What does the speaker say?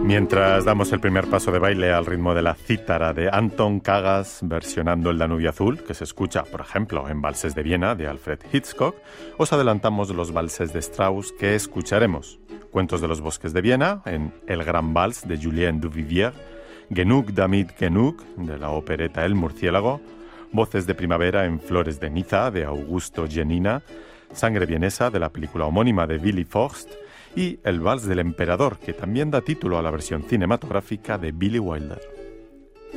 Mientras damos el primer paso de baile al ritmo de la cítara de Anton Kagas versionando el Danubio Azul, que se escucha, por ejemplo, en Valses de Viena de Alfred Hitchcock, os adelantamos los valses de Strauss que escucharemos. Cuentos de los bosques de Viena, en El Gran Vals de Julien Duvivier, Genug damit Genug, de la opereta El Murciélago, Voces de primavera en Flores de Niza, de Augusto Genina, Sangre vienesa, de la película homónima de Willy Forst, y El Vals del Emperador, que también da título a la versión cinematográfica de Billy Wilder.